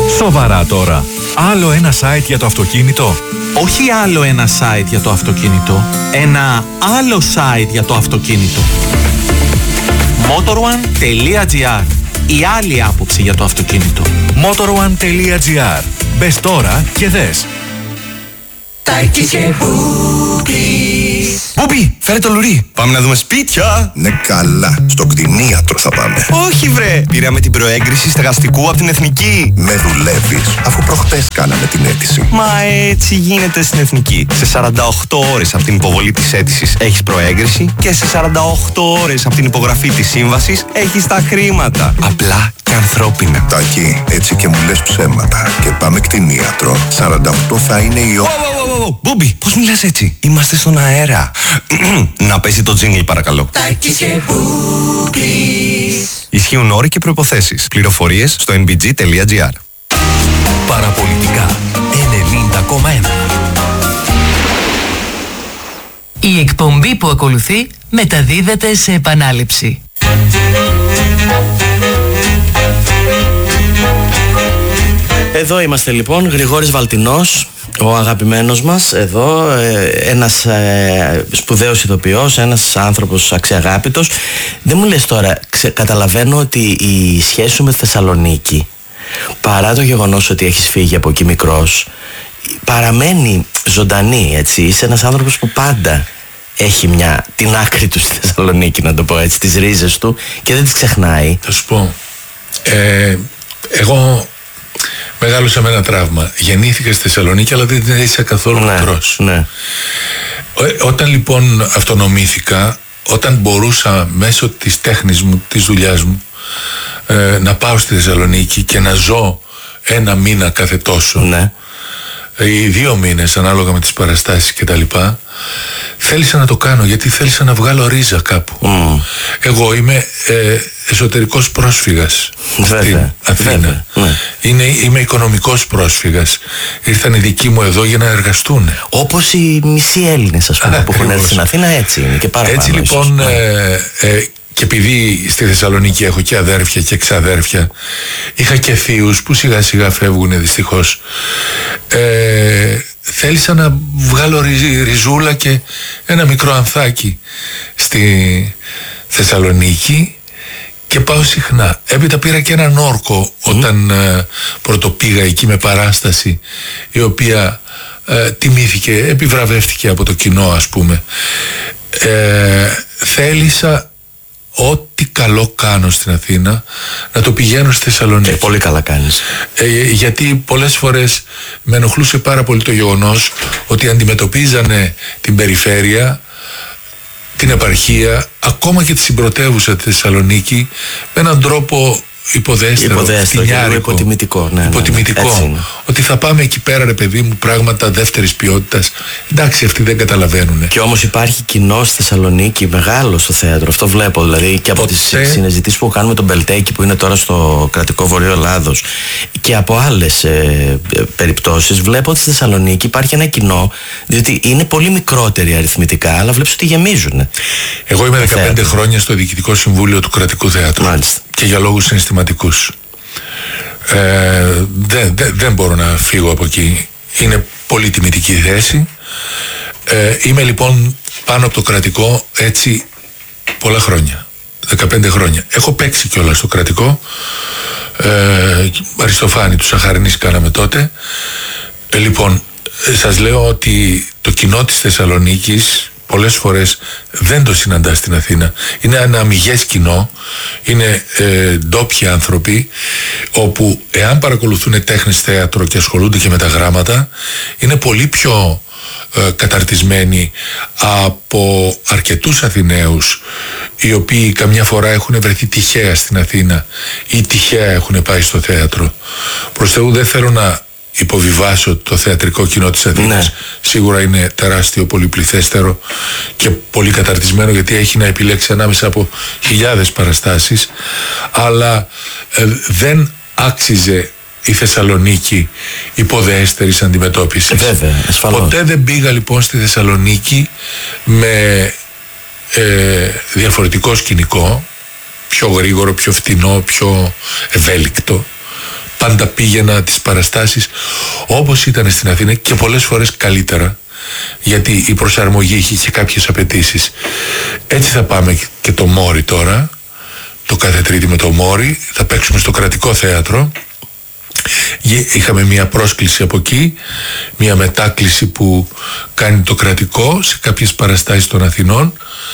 Σοβαρά τώρα. Άλλο ένα site για το αυτοκίνητο? Όχι άλλο ένα site για το αυτοκίνητο. Ένα άλλο site για το αυτοκίνητο. Motor1.gr. Η άλλη άποψη για το αυτοκίνητο. Motor1.gr. Μπες τώρα και δες. Τάκης και Μπούμπης. Μπούμπη, φέρε το λουρί. Πάμε να δούμε σπίτια. Ναι, καλά. Στο κτηνίατρο θα πάμε. Όχι, βρε. Πήραμε την προέγκριση στεγαστικού από την Εθνική. Με δουλεύεις, αφού προχτές κάναμε την αίτηση. Μα έτσι γίνεται στην Εθνική. Σε 48 ώρες από την υποβολή της αίτησης έχεις προέγκριση και σε 48 ώρες από την υπογραφή της σύμβασης έχεις τα χρήματα. Απλά και ανθρώπινα. Τάκη, έτσι και μου λες ψέματα. Και πάμε κτηνίατρο. 48 θα είναι η ώρα. Μπούμπη, πώς μιλάς έτσι? Είμαστε στον αέρα. Να πέσει το τζίνγκλ παρακαλώ. Τάκης και Μπούμπης. Ισχύουν όροι και προϋποθέσεις. Πληροφορίες στο nbg.gr. Παραπολιτικά 90,1. Η εκπομπή που ακολουθεί μεταδίδεται σε επανάληψη. Εδώ είμαστε λοιπόν, Γρηγόρης Βαλτινός, ο αγαπημένος μας εδώ, ένας σπουδαίος ηθοποιός, ένας άνθρωπος αξιαγάπητος. Δεν μου λες τώρα, καταλαβαίνω ότι η σχέση σου με τη Θεσσαλονίκη, παρά το γεγονός ότι έχεις φύγει από εκεί μικρός, παραμένει ζωντανή, έτσι. Είσαι ένας άνθρωπος που πάντα έχει την άκρη του στη Θεσσαλονίκη, να το πω έτσι, τις ρίζες του, και δεν τις ξεχνάει. Θα σου πω, εγώ μεγάλωσα με ένα τραύμα. Γεννήθηκα στη Θεσσαλονίκη, αλλά δεν είσαι καθόλου μικρός. Ναι. Όταν λοιπόν αυτονομήθηκα, όταν μπορούσα μέσω της τέχνης μου, της δουλειάς μου, να πάω στη Θεσσαλονίκη και να ζω ένα μήνα κάθε τόσο, ναι, ή 2 μήνες ανάλογα με τις παραστάσεις και τα λοιπά, θέλησα να το κάνω γιατί θέλησα να βγάλω ρίζα κάπου. Εγώ είμαι εσωτερικός πρόσφυγας στην Αθήνα. Είμαι οικονομικός πρόσφυγας. Ήρθαν οι δικοί μου εδώ για να εργαστούν. Όπως οι μισοί Έλληνες, ας πούμε, που έχουν έρθει στην Αθήνα, έτσι είναι και παραπάνω. Έτσι λοιπόν, και επειδή στη Θεσσαλονίκη έχω και αδέρφια και εξαδέρφια, είχα και θείους που σιγά σιγά φεύγουν δυστυχώς, θέλησα να βγάλω ριζούλα και ένα μικρό ανθάκι στη Θεσσαλονίκη και πάω συχνά. Έπειτα πήρα και έναν όρκο όταν πρωτοπήγα εκεί με παράσταση, η οποία τιμήθηκε, επιβραβεύτηκε από το κοινό, ας πούμε. Θέλησα ό,τι καλό κάνω στην Αθήνα να το πηγαίνω στη Θεσσαλονίκη. Και πολύ καλά κάνεις. Γιατί πολλές φορές με ενοχλούσε πάρα πολύ το γεγονός ότι αντιμετωπίζανε την περιφέρεια, την επαρχία, ακόμα και τη συμπρωτεύουσα τη Θεσσαλονίκη, με έναν τρόπο υποδέστερο, υποτιμητικό. Υποτιμητικό. Ότι θα πάμε εκεί πέρα, ρε παιδί μου, πράγματα δεύτερης ποιότητας. Εντάξει, αυτοί δεν καταλαβαίνουν. Και όμως υπάρχει κοινό στη Θεσσαλονίκη μεγάλο στο θέατρο. Αυτό βλέπω δηλαδή και από τις συνεζητήσεις που κάνουμε τον Μπελτέκη, που είναι τώρα στο κρατικό Βορείο Ελλάδος, και από άλλες περιπτώσεις. Βλέπω ότι στη Θεσσαλονίκη υπάρχει ένα κοινό, διότι είναι πολύ μικρότεροι αριθμητικά, αλλά βλέπεις ότι γεμίζουν. Εγώ είμαι 15 χρόνια στο Διοικητικό Συμβούλιο του Κρατικού Θεάτρου. Μάλιστα. Και για λόγους συναισθηματικούς. Δεν μπορώ να φύγω από εκεί. Είναι πολύ τιμητική θέση. Είμαι λοιπόν πάνω από το κρατικό έτσι πολλά χρόνια. 15 χρόνια. Έχω παίξει κιόλας στο κρατικό. Αριστοφάνη του Σαχαρινής κάναμε τότε. Λοιπόν, σας λέω ότι το κοινό της Θεσσαλονίκης πολλές φορές δεν το συναντά στην Αθήνα. Είναι ένα αμιγές κοινό, είναι ντόπιοι άνθρωποι, όπου εάν παρακολουθούν τέχνες, θέατρο και ασχολούνται και με τα γράμματα, είναι πολύ πιο καταρτισμένοι από αρκετούς Αθηναίους, οι οποίοι καμιά φορά έχουν βρεθεί τυχαία στην Αθήνα ή τυχαία έχουν πάει στο θέατρο. Προς Θεού δεν θέλω να υποβιβάσω το θεατρικό κοινό της Αθήνας. Ναι. Σίγουρα είναι τεράστιο, πολυπληθέστερο και πολύ καταρτισμένο, γιατί έχει να επιλέξει ανάμεσα από χιλιάδες παραστάσεις, αλλά δεν άξιζε η Θεσσαλονίκη υποδέστερης αντιμετώπισης. Βέβαια, ασφαλώς. Ποτέ δεν πήγα λοιπόν στη Θεσσαλονίκη με διαφορετικό σκηνικό, πιο γρήγορο, πιο φτηνό, πιο ευέλικτο. πάντα πήγαινα τις παραστάσεις όπως ήταν στην Αθήνα και πολλές φορές καλύτερα, γιατί η προσαρμογή είχε και κάποιες απαιτήσεις. Έτσι θα πάμε και το Μόρι τώρα, το κάθε Τρίτη με το Μόρι, θα παίξουμε στο Κρατικό Θέατρο. Είχαμε μια πρόσκληση από εκεί, μια μετάκληση που κάνει το Κρατικό σε κάποιες παραστάσεις των Αθηνών,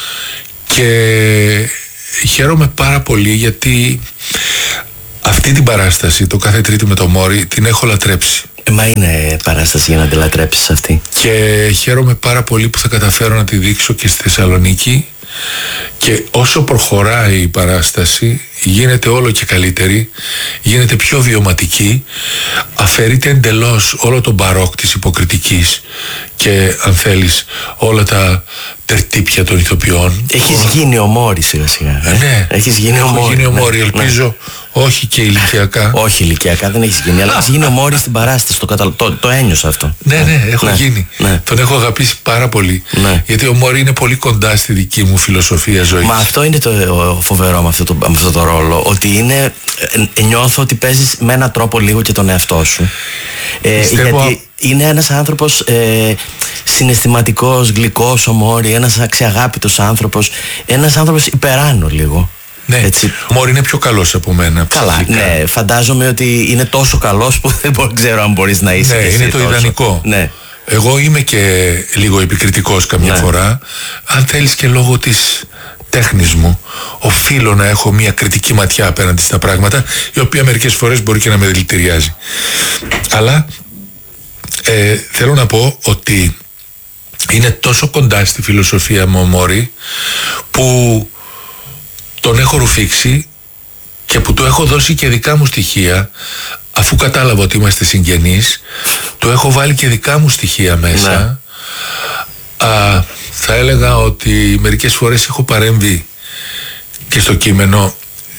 και χαίρομαι πάρα πολύ γιατί αυτή την παράσταση, το κάθε Τρίτη με το Μόρι, την έχω λατρέψει. Μα είναι παράσταση για να τη λατρέψεις αυτή. Και χαίρομαι πάρα πολύ που θα καταφέρω να τη δείξω και στη Θεσσαλονίκη, και όσο προχωράει η παράσταση γίνεται όλο και καλύτερη, γίνεται πιο βιωματική, αφαιρείται εντελώς όλο το μπαρόκ της υποκριτικής και, αν θέλεις, όλα τα τερτύπια των ηθοποιών. Έχεις γίνει ο Μόρι σιγά σιγά. Ναι, έχεις γίνει ο Μόρι. Γίνει ο Μόρι, ελπίζω. Όχι και ηλικιακά. Όχι ηλικιακά, δεν έχεις γίνει, αλλά έχεις γίνει ο Μόρι στην παράσταση. Το ένιωσα αυτό. Ναι, έχω γίνει. Ναι. Τον έχω αγαπήσει πάρα πολύ. Ναι. Γιατί ο Μόρι είναι πολύ κοντά στη δική μου φιλοσοφία ζωής. Μα αυτό είναι το φοβερό με αυτό το ρόλο. Ότι νιώθω ότι παίζεις με έναν τρόπο λίγο και τον εαυτό σου. Γιατί είναι ένας άνθρωπος συναισθηματικός, γλυκός ο Μόρι, ένας αξιαγάπητος άνθρωπος, ένας άνθρωπος υπεράνω λίγο. Ναι, έτσι. Ο Μόρι είναι πιο καλός από μένα. Καλά, ψυχικά. Ναι, φαντάζομαι ότι είναι τόσο καλός που δεν ξέρω αν μπορείς να είσαι. Ναι, και εσύ είναι το τόσο ιδανικό. Ναι. Εγώ είμαι και λίγο επικριτικός καμιά φορά. Αν θέλεις και λόγω της τέχνης μου, οφείλω να έχω μια κριτική ματιά απέναντι στα πράγματα, η οποία μερικές φορές μπορεί και να με δηλητηριάζει. Αλλά θέλω να πω ότι είναι τόσο κοντά στη φιλοσοφία μου ο Μόρι, που τον έχω ρουφήξει και που του έχω δώσει και δικά μου στοιχεία, αφού κατάλαβα ότι είμαστε συγγενείς, του έχω βάλει και δικά μου στοιχεία μέσα. Ναι. Θα έλεγα ότι μερικές φορές έχω παρέμβει και στο κείμενο.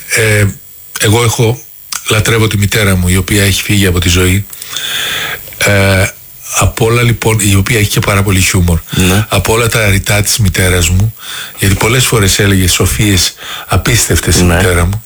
Εγώ λατρεύω τη μητέρα μου, η οποία έχει φύγει από τη ζωή. Από όλα λοιπόν, η οποία έχει και πάρα πολύ χιούμορ. Ναι. Από όλα τα ρητά της μητέρας μου, γιατί πολλές φορές έλεγε σοφίες απίστευτες η μητέρα μου,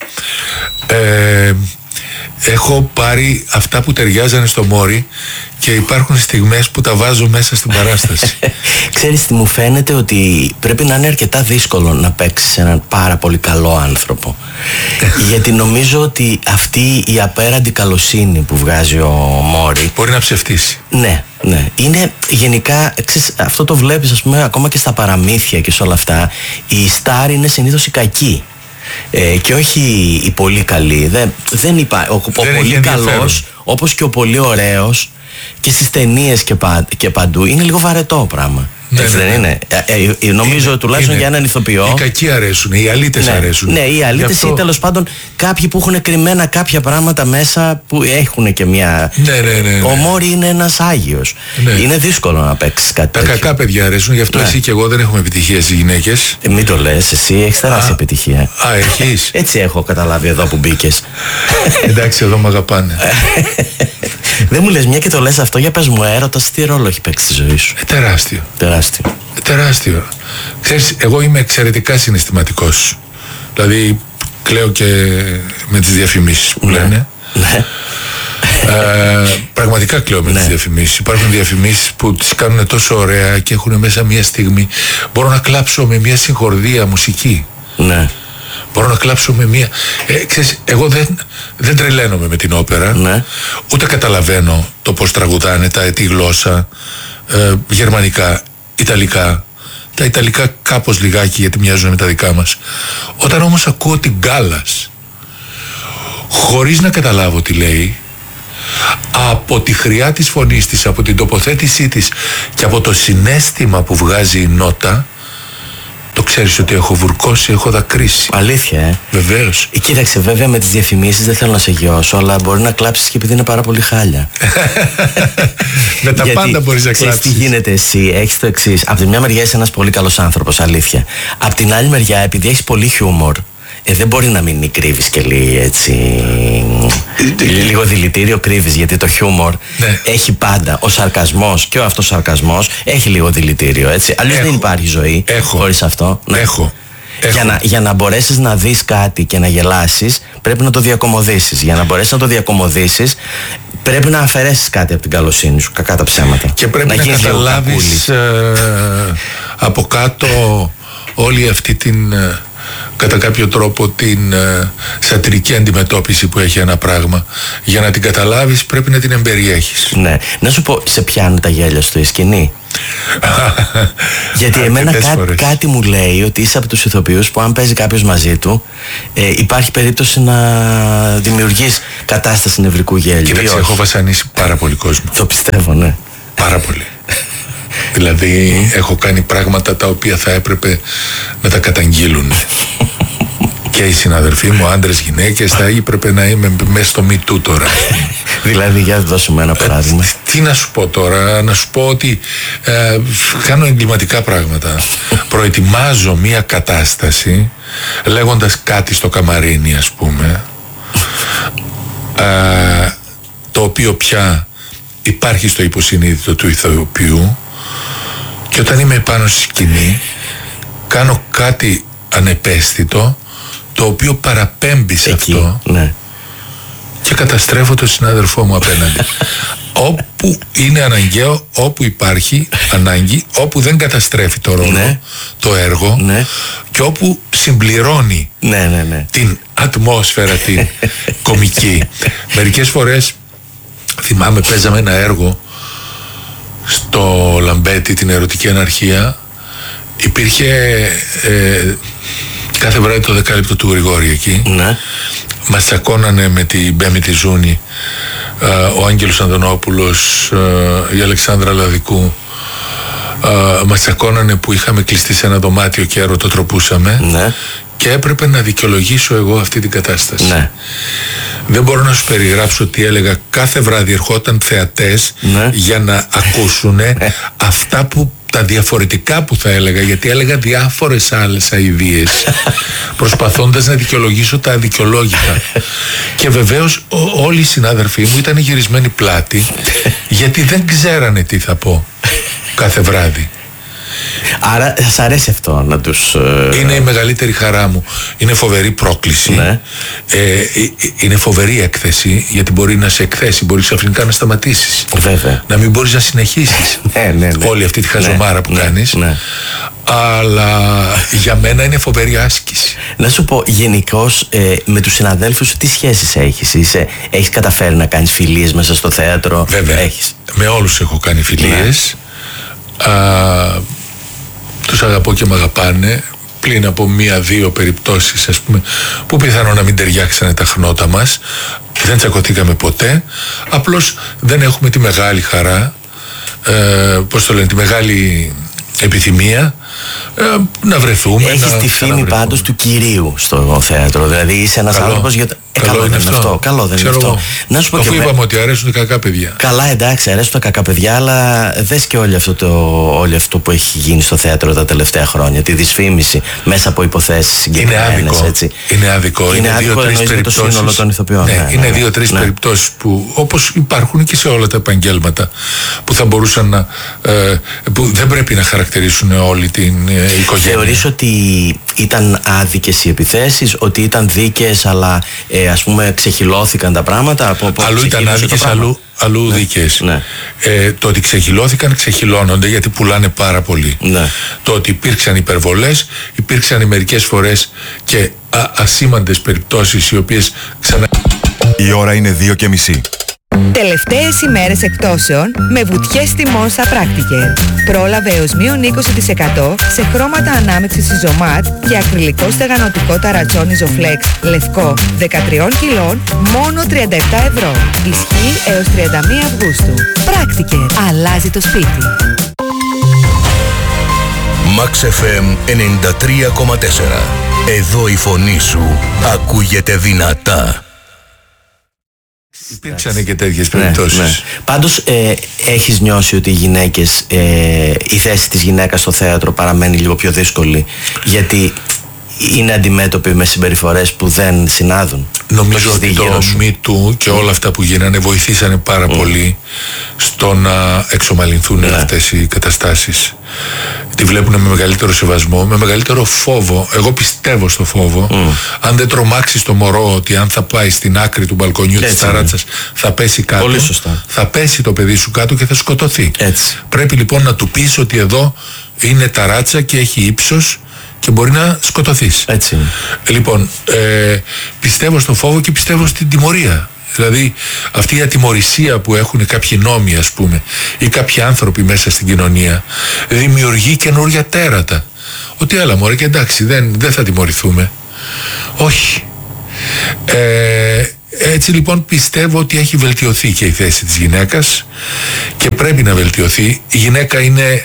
έχω πάρει αυτά που ταιριάζανε στο Μόρι και υπάρχουν στιγμές που τα βάζω μέσα στην παράσταση. Ξέρεις τι μου φαίνεται, ότι πρέπει να είναι αρκετά δύσκολο να παίξεις έναν πάρα πολύ καλό άνθρωπο. Γιατί νομίζω ότι αυτή η απέραντη καλοσύνη που βγάζει ο Μόρι μπορεί να ψευτήσει. Ναι, ναι. Είναι γενικά, ξέρεις, αυτό το βλέπεις ας πούμε ακόμα και στα παραμύθια και σε όλα αυτά. Οι στάροι είναι συνήθως οι κακοί. Και όχι οι πολύ καλοί. Δεν υπάρχει. Ο πολύ καλός, όπως και ο πολύ ωραίος, και στις ταινίες και παντού, είναι λίγο βαρετό πράγμα. Ναι, δεν είναι. Νομίζω τουλάχιστον για έναν ηθοποιό. Οι κακοί αρέσουν, οι αλήτες αρέσουν. Ναι, οι αλήτες ή τέλος πάντων κάποιοι που έχουν κρυμμένα κάποια πράγματα μέσα που έχουν και μια. Ναι. Ο Μόρι είναι ένας Άγιος. Ναι. Είναι δύσκολο να παίξεις κάτι τέτοιο. Τα κακά παιδιά αρέσουν, γι' αυτό εσύ και εγώ δεν έχουμε επιτυχία στις γυναίκες. Μην το λες, εσύ έχεις τεράστια επιτυχία. Έχεις. Έτσι έχω καταλάβει εδώ που μπήκες. Εντάξει, εδώ μ' αγαπάνε. Δεν μου λες, μια και το λες αυτό, για πες μου, έρωτας τι ρόλο έχει παίξει στη ζωή σου? Τεράστιο. Τεράστιο. Ξέρεις, εγώ είμαι εξαιρετικά συναισθηματικός. Δηλαδή κλαίω και με τις διαφημίσεις που λένε. Ναι. Πραγματικά κλαίω με τις διαφημίσεις. Υπάρχουν διαφημίσεις που τις κάνουν τόσο ωραία και έχουν μέσα μια στιγμή. Μπορώ να κλάψω με μια συγχορδία μουσική. Ναι. Μπορώ να κλάψω με μία. Ξέρεις, εγώ δεν τρελαίνομαι με την όπερα. Ναι. Ούτε καταλαβαίνω το πώς τραγουδάνε, τη γλώσσα, γερμανικά, ιταλικά. Τα ιταλικά κάπως λιγάκι, γιατί μοιάζουν με τα δικά μας. Όταν όμως ακούω την Γκάλας, χωρίς να καταλάβω τι λέει, από τη χρειά της φωνής της, από την τοποθέτησή της και από το συναίσθημα που βγάζει η νότα, το ξέρεις ότι έχω βουρκώσει, έχω δακρύσει. Αλήθεια, Βεβαίως. Κοίταξε, βέβαια με τις διαφημίσεις δεν θέλω να σε γιώσω, αλλά μπορεί να κλάψεις και επειδή είναι πάρα πολύ χάλια. Με τα πάντα μπορείς να κλάψεις. Τι γίνεται, εσύ έχεις το εξής. Από τη μια μεριά είσαι ένας πολύ καλός άνθρωπος, αλήθεια. Από την άλλη μεριά, επειδή έχεις πολύ χιούμορ, δεν μπορεί να μην κρύβεις και λίγο δηλητήριο κρύβεις, γιατί το χιούμορ έχει πάντα, ο σαρκασμός και ο αυτοσαρκασμός έχει λίγο δηλητήριο, έτσι. Αλλιώς δεν υπάρχει ζωή χωρίς αυτό. Έχω. Για να μπορέσεις να δεις κάτι και να γελάσεις, πρέπει να το διακομωδήσεις. Για να μπορέσεις να το διακομωδήσεις, πρέπει να αφαιρέσεις κάτι από την καλοσύνη σου, κακά τα ψέματα. Και πρέπει να καταλάβεις από κάτω όλη αυτή την, κατά κάποιο τρόπο, την σατυρική αντιμετώπιση που έχει ένα πράγμα. Για να την καταλάβεις πρέπει να την εμπεριέχεις. Ναι. Να σου πω, σε πιάνουν τα γέλια στο σκηνή? Γιατί εμένα κάτι μου λέει ότι είσαι από τους ηθοποιούς που αν παίζει κάποιος μαζί του, υπάρχει περίπτωση να δημιουργείς κατάσταση νευρικού γέλιου. Κοίταξε, έχω βασανίσει πάρα πολύ κόσμο. Το πιστεύω, ναι. Πάρα πολύ. Δηλαδή έχω κάνει πράγματα τα οποία θα έπρεπε να τα καταγγείλουν. Και οι συναδελφοί μου, άντρες, γυναίκες, θα έπρεπε να είμαι μέσα στο Me Too τώρα. Δηλαδή, για να δώσουμε ένα παράδειγμα. Τι να σου πω τώρα? Να σου πω ότι κάνω εγκληματικά πράγματα. Προετοιμάζω μια κατάσταση λέγοντας κάτι στο καμαρίνι, ας πούμε, το οποίο πια υπάρχει στο υποσυνείδητο του ηθοποιού, και όταν είμαι πάνω στη σκηνή κάνω κάτι ανεπαίσθητο το οποίο παραπέμπει σε αυτό, ναι. Και καταστρέφω τον συνάδελφό μου απέναντι. Όπου είναι αναγκαίο, όπου υπάρχει ανάγκη, όπου δεν καταστρέφει το ρόλο, ναι. Το έργο, ναι. Και όπου συμπληρώνει, ναι. την ατμόσφαιρα, την κομική. Μερικές φορές θυμάμαι, παίζαμε ένα έργο στο Λαμπέτη, την Ερωτική Αναρχία. Υπήρχε κάθε βράδυ το δεκάλεπτο του Γρηγόρη εκεί, ναι. Μας τσακώνανε με την Μπέμη τη Ζούνη, ο Άγγελος Ανδωνόπουλος, η Αλεξάνδρα Λαδικού. Μας τσακώνανε που είχαμε κλειστεί σε ένα δωμάτιο και ερωτοτροπούσαμε, ναι. Και έπρεπε να δικαιολογήσω εγώ αυτή την κατάσταση, ναι. Δεν μπορώ να σου περιγράψω τι έλεγα. Κάθε βράδυ ερχόταν θεατές, ναι. Για να ακούσουν αυτά που, τα διαφορετικά που θα έλεγα, γιατί έλεγα διάφορες άλλες αηδίες προσπαθώντας να δικαιολογήσω τα αδικαιολόγητα. Και βεβαίως όλοι οι συνάδελφοί μου ήταν γυρισμένοι πλάτη, γιατί δεν ξέρανε τι θα πω κάθε βράδυ. Άρα σας αρέσει αυτό να τους... Είναι η μεγαλύτερη χαρά μου. Είναι φοβερή πρόκληση, ναι. Είναι φοβερή έκθεση, γιατί μπορεί να σε εκθέσει, μπορεί ξαφνικά να σταματήσεις, βέβαια. Να μην μπορείς να συνεχίσεις ναι. όλη αυτή τη χαζομάρα που κάνεις, ναι. Αλλά για μένα είναι φοβερή άσκηση. Να σου πω, γενικώς με τους συναδέλφους σου τι σχέσεις έχεις? Έχεις καταφέρει να κάνεις φιλίες μέσα στο θέατρο? Βέβαια, έχεις. Με όλους έχω κάνει φιλίες, ναι. Τους αγαπώ και μ' αγαπάνε, πλην από 1-2 περιπτώσεις, ας πούμε, που πιθανόν να μην ταιριάξανε τα χνότα μας. Δεν τσακωθήκαμε ποτέ, απλώς δεν έχουμε τη μεγάλη χαρά, πώς το λένε, τη μεγάλη επιθυμία να βρεθούμε. Έχεις τη φήμη πάντως του κυρίου στο θέατρο, δηλαδή είσαι ένας άνθρωπος για το... Καλό είναι αυτό. Καλό δεν είναι αυτό. Να σου πω, αφού είπαμε ότι αρέσουν τα κακά παιδιά. Καλά, εντάξει, αρέσουν τα κακά παιδιά, αλλά δες και όλο αυτό που έχει γίνει στο θέατρο τα τελευταία χρόνια. Τη δυσφήμιση μέσα από υποθέσεις συγκεκριμένες. Είναι άδικο. Είναι άδικο εννοείς το σύνολο των ηθοποιών. Ναι, είναι 2-3 περιπτώσεις που, όπως υπάρχουν και σε όλα τα επαγγέλματα, που θα μπορούσαν να. Που δεν πρέπει να χαρακτηρίσουν όλη την οικογένεια. Θεωρείς ότι ήταν άδικες οι επιθέσεις, ότι ήταν δίκαιες, αλλά ας πούμε ξεχυλώθηκαν τα πράγματα? Αλλού ήταν άδικες, αλλού ναι. δίκαιες. Ναι. Το ότι ξεχυλώθηκαν, ξεχυλώνονται, γιατί πουλάνε πάρα πολύ. Ναι. Το ότι υπήρξαν υπερβολές, υπήρξαν μερικές φορές και ασήμαντες περιπτώσεις, οι οποίες ξανά... Η ώρα είναι 2:30. Τελευταίες ημέρες εκπτώσεων με βουτιές τιμών στα Practiker. Πρόλαβε έως -20% σε χρώματα ανάμειξης Isomat και ακριλικό στεγανοτικό ταρατσόν Isoflex λευκό 13 κιλών μόνο 37 ευρώ. Ισχύει έως 31 Αυγούστου. Practiker. Αλλάζει το σπίτι. Max FM 93,4. Εδώ η φωνή σου ακούγεται δυνατά. Υπήρξαν και τέτοιες περιπτώσεις. Ναι. Πάντως έχεις νιώσει ότι οι γυναίκες, η θέση της γυναίκας στο θέατρο παραμένει λίγο πιο δύσκολη, γιατί είναι αντιμέτωποι με συμπεριφορές που δεν συνάδουν? Νομίζω ότι το Me Too και όλα αυτά που γίνανε βοηθήσανε πάρα πολύ στο να εξομαλυνθούν αυτές οι καταστάσεις. τη βλέπουν με μεγαλύτερο σεβασμό, με μεγαλύτερο φόβο. Εγώ πιστεύω στο φόβο. Αν δεν τρομάξει το μωρό ότι αν θα πάει στην άκρη του μπαλκονιού της ταράτσας θα πέσει κάτω, πολύ σωστά. Θα πέσει το παιδί σου κάτω και θα σκοτωθεί. Έτσι. Πρέπει λοιπόν να του πεις ότι εδώ είναι ταράτσα και έχει ύψος και μπορεί να σκοτωθείς. Έτσι. Λοιπόν, πιστεύω στο φόβο και πιστεύω στην τιμωρία. Δηλαδή αυτή η ατιμωρησία που έχουν κάποιοι νόμοι, ας πούμε, ή κάποιοι άνθρωποι μέσα στην κοινωνία, δημιουργεί καινούργια τέρατα. Ότι έλα μωρέ, και εντάξει, δεν θα τιμωρηθούμε. Όχι. Έτσι λοιπόν πιστεύω ότι έχει βελτιωθεί και η θέση της γυναίκας και πρέπει να βελτιωθεί. Η γυναίκα είναι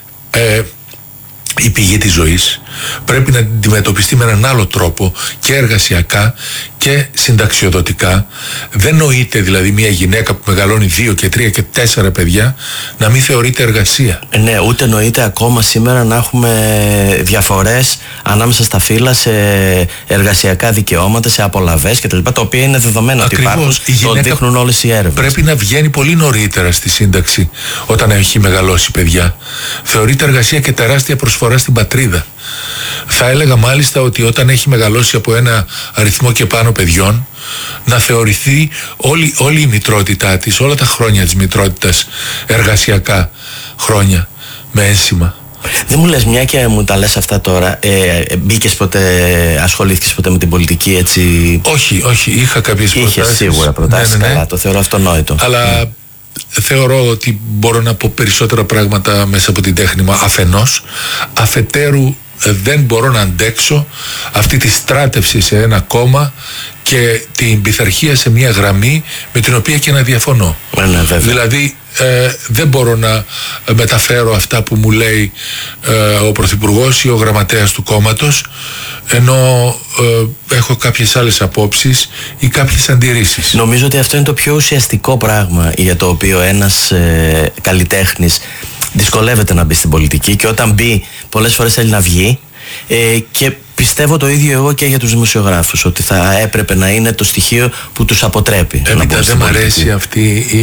η πηγή της ζωής. Πρέπει να αντιμετωπιστεί με έναν άλλο τρόπο και εργασιακά και συνταξιοδοτικά. Δεν νοείται δηλαδή μια γυναίκα που μεγαλώνει 2 και 3 και 4 παιδιά να μην θεωρείται εργασία. Ναι, ούτε νοείται ακόμα σήμερα να έχουμε διαφορές ανάμεσα στα φύλλα σε εργασιακά δικαιώματα, σε απολαβές κτλ. Τα οποία είναι δεδομένα ότι υπάρχουν, το δείχνουν όλες οι έρευνες. Πρέπει να βγαίνει πολύ νωρίτερα στη σύνταξη όταν έχει μεγαλώσει παιδιά. Θεωρείται εργασία και τεράστια προσφορά στην πατρίδα. Θα έλεγα μάλιστα ότι όταν έχει μεγαλώσει από ένα αριθμό και πάνω παιδιών, να θεωρηθεί όλη η μητρότητά της, όλα τα χρόνια της μητρότητας, εργασιακά χρόνια με ένσημα. Δεν μου λες, μια και μου τα λες αυτά τώρα, μπήκες ποτέ, ασχολήθηκες ποτέ με την πολιτική, έτσι? Όχι, είχα κάποιες προτάσεις. Είχες σίγουρα προτάσεις, ναι. Καλά, το θεωρώ αυτονόητο. Αλλά θεωρώ ότι μπορώ να πω περισσότερα πράγματα μέσα από την τέχνη μου αφενός. Αφετέρου δεν μπορώ να αντέξω αυτή τη στράτευση σε ένα κόμμα και την πειθαρχία σε μια γραμμή με την οποία και να διαφωνώ. Ναι, δηλαδή δεν μπορώ να μεταφέρω αυτά που μου λέει ο Πρωθυπουργός ή ο γραμματέας του κόμματος, ενώ έχω κάποιες άλλες απόψεις ή κάποιες αντιρρήσεις. Νομίζω ότι αυτό είναι το πιο ουσιαστικό πράγμα για το οποίο ένας καλλιτέχνης δυσκολεύεται να μπει στην πολιτική, και όταν μπει πολλές φορές θέλει να βγει, και πιστεύω το ίδιο εγώ και για τους δημοσιογράφους, ότι θα έπρεπε να είναι το στοιχείο που τους αποτρέπει. Έπειτα δεν μ' αρέσει αυτή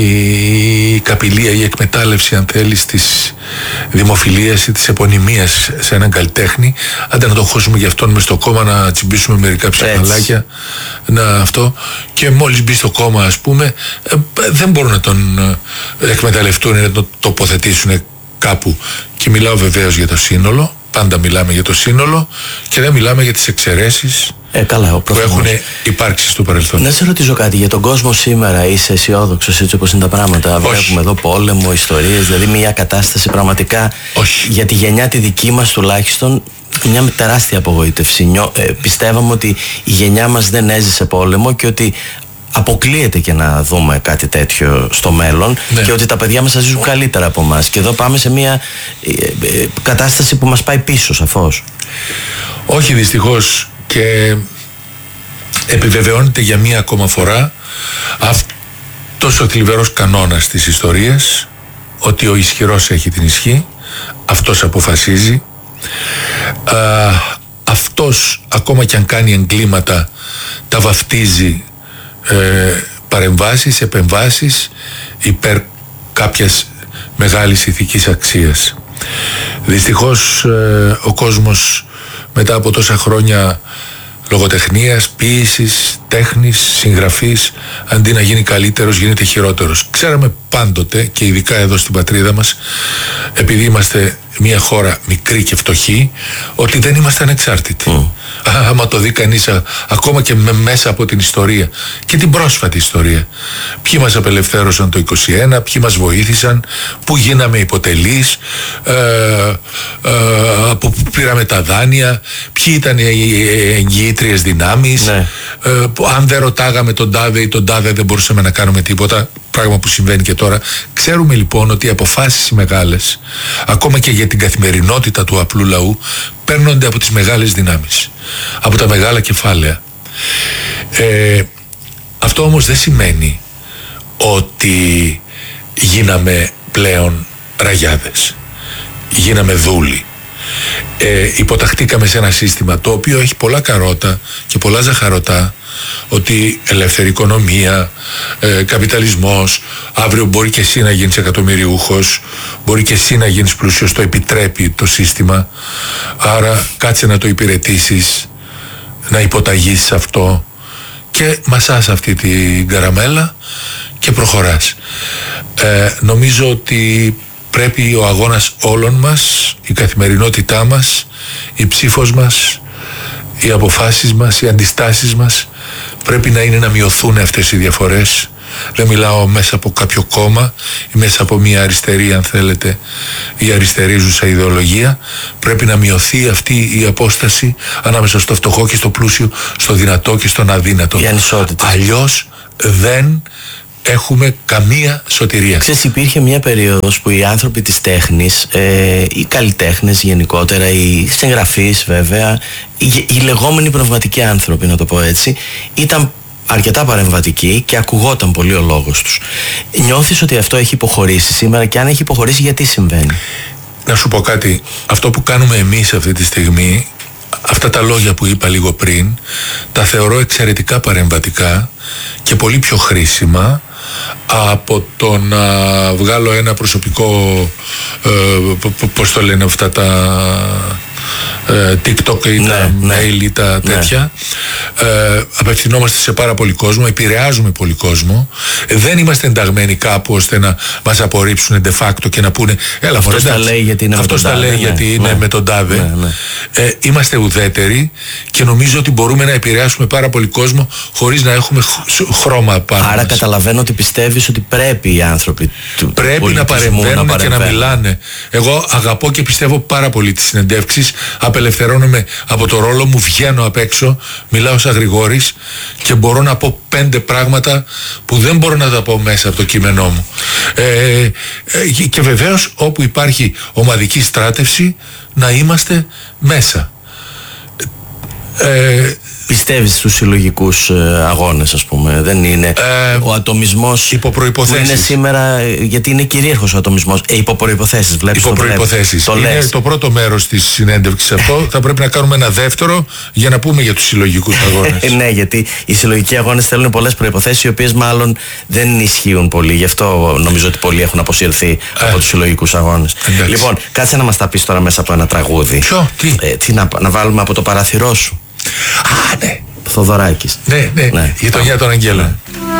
η καπηλεία, η εκμετάλλευση, αν θέλεις, της δημοφιλίας ή της επωνυμίας σε έναν καλλιτέχνη. Άντε να το χώσουμε για αυτόν μες στο κόμμα, να τσιμπήσουμε μερικά ψυχαλάκια, αυτό, και μόλις μπει στο κόμμα, ας πούμε, δεν μπορούν να τον εκμεταλλευτούν, να τον τοποθετήσουν κάπου. Και μιλάω βεβαίως για το σύνολο. Πάντα μιλάμε για το σύνολο και δεν μιλάμε για τις εξαιρέσεις που έχουν υπάρξει στο παρελθόν. Να σε ρωτήσω κάτι, για τον κόσμο σήμερα είσαι αισιόδοξος, έτσι όπως είναι τα πράγματα? Όχι. Βλέπουμε εδώ πόλεμο, ιστορίες, δηλαδή μια κατάσταση πραγματικά. Όχι. Για τη γενιά τη δική μας τουλάχιστον, μια τεράστια απογοήτευση. Πιστεύαμε ότι η γενιά μας δεν έζησε πόλεμο και ότι αποκλείεται και να δούμε κάτι τέτοιο στο μέλλον, και ότι τα παιδιά μας θα ζήσουν καλύτερα από εμάς. Και εδώ πάμε σε μια κατάσταση που μας πάει πίσω, σαφώς. Όχι, δυστυχώς, και επιβεβαιώνεται για μία ακόμα φορά αυτός ο θλιβερός κανόνας της ιστορίας, ότι ο ισχυρός έχει την ισχύ, αυτός αποφασίζει, αυτός ακόμα κι αν κάνει εγκλήματα τα βαφτίζει παρεμβάσεις, επεμβάσεις υπέρ κάποιας μεγάλης ηθικής αξίας. Δυστυχώς ο κόσμος μετά από τόσα χρόνια λογοτεχνίας, ποίησης, τέχνης, συγγραφής, αντί να γίνει καλύτερος γίνεται χειρότερος. Ξέραμε πάντοτε, και ειδικά εδώ στην πατρίδα μας, επειδή είμαστε μια χώρα μικρή και φτωχή, ότι δεν είμαστε ανεξάρτητοι. Άμα το δει κανείς ακόμα και μέσα από την ιστορία και την πρόσφατη ιστορία, ποιοι μας απελευθέρωσαν το 21, ποιοι μας βοήθησαν, που γίναμε υποτελείς, από που πήραμε τα δάνεια, ποιοι ήταν οι εγγυήτριες δυνάμεις, αν δεν ρωτάγαμε τον τάδε ή τον τάδε δεν μπορούσαμε να κάνουμε τίποτα, πράγμα που συμβαίνει και τώρα. Ξέρουμε λοιπόν ότι οι αποφάσεις οι μεγάλες, ακόμα και για την καθημερινότητα του απλού λαού, παίρνονται από τις μεγάλες δυνάμεις, από τα μεγάλα κεφάλαια. Αυτό όμως δεν σημαίνει ότι γίναμε πλέον ραγιάδες, γίναμε δούλοι. Υποταχτήκαμε σε ένα σύστημα το οποίο έχει πολλά καρότα και πολλά ζαχαρωτά, ότι ελεύθερη οικονομία, καπιταλισμός, αύριο μπορεί και εσύ να γίνεις εκατομμυριούχος, μπορεί και εσύ να γίνεις πλούσιος, το επιτρέπει το σύστημα. Άρα κάτσε να το υπηρετήσεις, να υποταγείς αυτό και μασάς αυτή την καραμέλα και προχωράς. Νομίζω ότι πρέπει ο αγώνας όλων μας, η καθημερινότητά μας, η ψήφος μας, οι αποφάσεις μας, οι αντιστάσεις μας πρέπει να είναι να μειωθούν αυτές οι διαφορές. Δεν μιλάω μέσα από κάποιο κόμμα ή μέσα από μια αριστερή, αν θέλετε, η αριστερίζουσα ιδεολογία. Πρέπει να μειωθεί αυτή η απόσταση ανάμεσα στο φτωχό και στο πλούσιο, στο δυνατό και στον αδύνατο. Η ανισότητα. Αλλιώς δεν έχουμε καμία σωτηρία. Ξέρεις, υπήρχε μια περίοδος που οι άνθρωποι της τέχνης, οι καλλιτέχνες γενικότερα, οι συγγραφείς βέβαια, οι λεγόμενοι πνευματικοί άνθρωποι, να το πω έτσι, ήταν αρκετά παρεμβατικοί και ακουγόταν πολύ ο λόγος τους. Νιώθεις ότι αυτό έχει υποχωρήσει σήμερα, και αν έχει υποχωρήσει, γιατί συμβαίνει? Να σου πω κάτι, αυτό που κάνουμε εμείς αυτή τη στιγμή, αυτά τα λόγια που είπα λίγο πριν, τα θεωρώ εξαιρετικά παρεμβατικά και πολύ πιο χρήσιμα από το να βγάλω ένα προσωπικό, πώς το λένε αυτά τα TikTok ή τα mail ή τα τέτοια. Απευθυνόμαστε σε πάρα πολύ κόσμο, επηρεάζουμε πολύ κόσμο. Δεν είμαστε ενταγμένοι κάπου ώστε να μας απορρίψουν de facto και να πούνε έλα, αυτός τα λέει γιατί είναι, αυτός τα λέει γιατί είναι με τον τάδε. Είμαστε ουδέτεροι και νομίζω ότι μπορούμε να επηρεάσουμε πάρα πολύ κόσμο χωρίς να έχουμε χρώμα πάνω. Άρα καταλαβαίνω ότι πιστεύεις ότι πρέπει οι άνθρωποι του πρέπει να παρεμβαίνουν και να μιλάνε. Εγώ αγαπώ και πιστεύω πάρα πολύ τις συνεντεύξεις, απελευθερώνομαι από το ρόλο μου, βγαίνω απ' έξω, μιλάω σαν Γρηγόρης και μπορώ να πω 5 πράγματα που δεν μπορώ να τα πω μέσα από το κείμενό μου. Και βεβαίως όπου υπάρχει ομαδική στράτευση να είμαστε μέσα. Πιστεύεις στους συλλογικούς αγώνες, ας πούμε? Δεν είναι ο ατομισμός υπό προϋποθέσεις. Που είναι σήμερα, γιατί είναι κυρίαρχος ο ατομισμός. Υπό προϋποθέσεις, βλέπεις. Υπό προϋποθέσεις. Το είναι λες. το πρώτο μέρος της συνέντευξης αυτό. Θα πρέπει να κάνουμε ένα δεύτερο για να πούμε για τους συλλογικούς αγώνες. Ναι, γιατί οι συλλογικοί αγώνες θέλουν πολλές προϋποθέσεις, οι οποίες μάλλον δεν ισχύουν πολύ. Γι' αυτό νομίζω ότι πολλοί έχουν αποσυρθεί από τους συλλογικούς αγώνες. Λοιπόν, κάτσε να μας τα πεις τώρα μέσα από ένα τραγούδι. Ποιο, τι να βάλουμε από το παράθυρό σου? Ναι. Θοδωράκης. Ναι. Γειτονιά των Αγγέλων.